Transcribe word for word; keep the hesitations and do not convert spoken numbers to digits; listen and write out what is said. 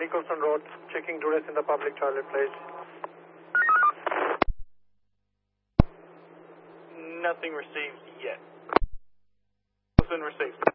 Nicholson Road, checking duress in the public toilet, please. Nothing received yet. Nicholson received.